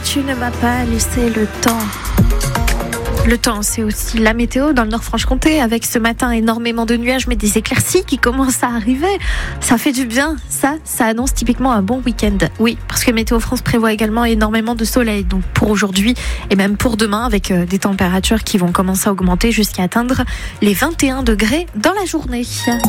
tu ne m'as pas laissé le temps. Le temps, c'est aussi la météo dans le Nord-Franche-Comté, avec ce matin énormément de nuages, mais des éclaircies qui commencent à arriver. Ça fait du bien, ça annonce typiquement un bon week-end. Oui, parce que Météo France prévoit également énormément de soleil, donc pour aujourd'hui et même pour demain, avec des températures qui vont commencer à augmenter jusqu'à atteindre les 21 degrés dans la journée.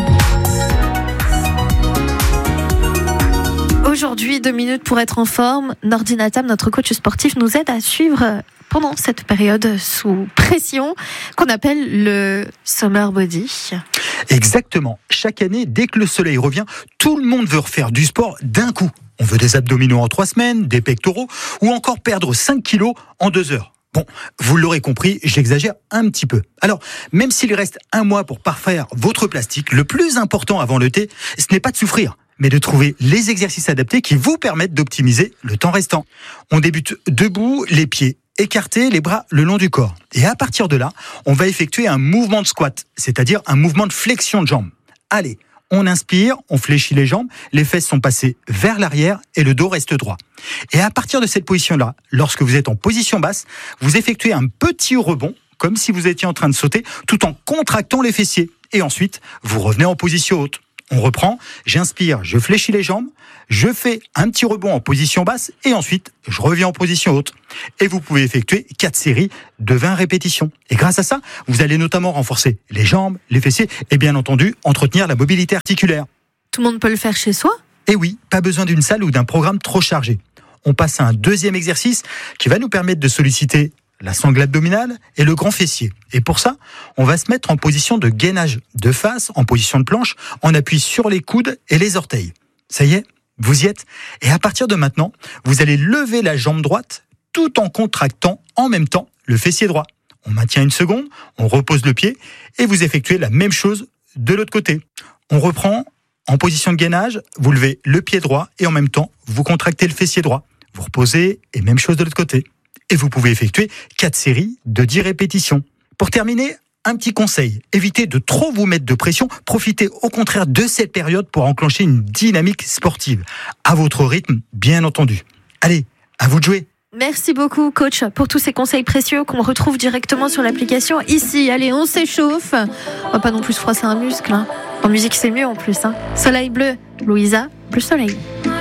Aujourd'hui, 2 minutes pour être en forme. Nordine Atam, notre coach sportif, nous aide à suivre pendant cette période sous pression qu'on appelle le summer body. Exactement. Chaque année, dès que le soleil revient, tout le monde veut refaire du sport d'un coup. On veut des abdominaux en 3 semaines, des pectoraux ou encore perdre 5 kilos en 2 heures. Bon, vous l'aurez compris, j'exagère un petit peu. Alors, même s'il reste 1 mois pour parfaire votre plastique, le plus important avant l'été, ce n'est pas de souffrir, mais de trouver les exercices adaptés qui vous permettent d'optimiser le temps restant. On débute debout, les pieds écartés, les bras le long du corps. Et à partir de là, on va effectuer un mouvement de squat, c'est-à-dire un mouvement de flexion de jambes. Allez, on inspire, on fléchit les jambes, les fesses sont passées vers l'arrière et le dos reste droit. Et à partir de cette position-là, lorsque vous êtes en position basse, vous effectuez un petit rebond, comme si vous étiez en train de sauter, tout en contractant les fessiers. Et ensuite, vous revenez en position haute. On reprend, j'inspire, je fléchis les jambes, je fais un petit rebond en position basse et ensuite, je reviens en position haute. Et vous pouvez effectuer 4 séries de 20 répétitions. Et grâce à ça, vous allez notamment renforcer les jambes, les fessiers et bien entendu, entretenir la mobilité articulaire. Tout le monde peut le faire chez soi ? Et oui, pas besoin d'une salle ou d'un programme trop chargé. On passe à un deuxième exercice qui va nous permettre de solliciter la sangle abdominale et le grand fessier. Et pour ça, on va se mettre en position de gainage de face, en position de planche, en appui sur les coudes et les orteils. Ça y est, vous y êtes. Et à partir de maintenant, vous allez lever la jambe droite tout en contractant en même temps le fessier droit. On maintient 1 seconde, on repose le pied et vous effectuez la même chose de l'autre côté. On reprend en position de gainage, vous levez le pied droit et en même temps, vous contractez le fessier droit. Vous reposez et même chose de l'autre côté. Et vous pouvez effectuer 4 séries de 10 répétitions. Pour terminer, un petit conseil. Évitez de trop vous mettre de pression. Profitez au contraire de cette période pour enclencher une dynamique sportive. À votre rythme, bien entendu. Allez, à vous de jouer. Merci beaucoup, coach, pour tous ces conseils précieux qu'on retrouve directement sur l'application ici. Allez, on s'échauffe. On va pas non plus froisser un muscle. En musique, c'est mieux en plus. Soleil bleu, Louisa, bleu soleil.